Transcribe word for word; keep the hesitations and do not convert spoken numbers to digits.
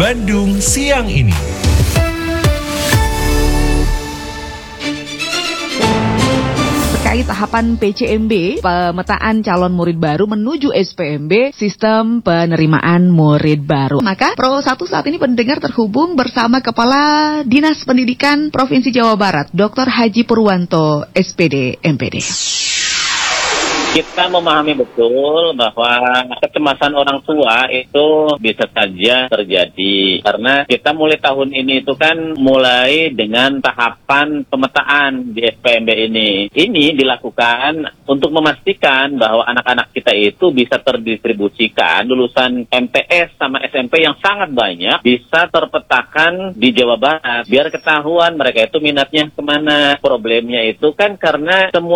Bandung siang ini. Terkait tahapan P C M B, pemetaan calon murid baru menuju S P M B, sistem penerimaan murid baru. Maka Pro satu saat ini pendengar terhubung bersama Kepala Dinas Pendidikan Provinsi Jawa Barat, Doktor Haji Purwanto, S P D M P D. Kita memahami betul bahwa kecemasan orang tua itu bisa saja terjadi. Karena kita mulai tahun ini itu kan mulai dengan tahapan pemetaan di S P M B ini. Ini dilakukan untuk memastikan bahwa anak-anak kita itu bisa terdistribusikan lulusan M T S sama S M P yang sangat banyak bisa terpetakan di Jawa Barat. Biar ketahuan mereka itu minatnya kemana. Problemnya itu kan karena semua